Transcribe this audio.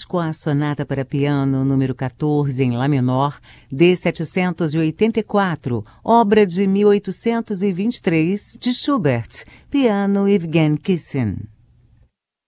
com a Sonata para Piano número 14 em Lá menor, D784, obra de 1823, de Schubert, piano Evgen Kissin.